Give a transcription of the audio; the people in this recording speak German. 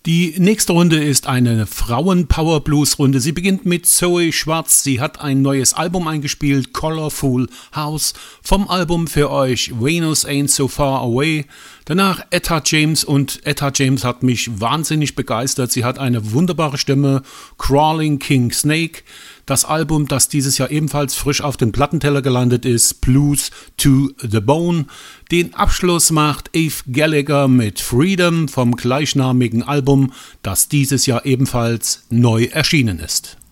Die nächste Runde ist eine Frauen-Power-Blues-Runde. Sie beginnt mit Zoe Schwarz. Sie hat ein neues Album eingespielt, Colorful House, vom Album für euch Venus Ain't So Far Away. Danach Etta James, und Etta James hat mich wahnsinnig begeistert. Sie hat eine wunderbare Stimme, Crawling King Snake. Das Album, das dieses Jahr ebenfalls frisch auf den Plattenteller gelandet ist, Blues to the Bone. Den Abschluss macht Eve Gallagher mit Freedom vom gleichnamigen Album, das dieses Jahr ebenfalls neu erschienen ist.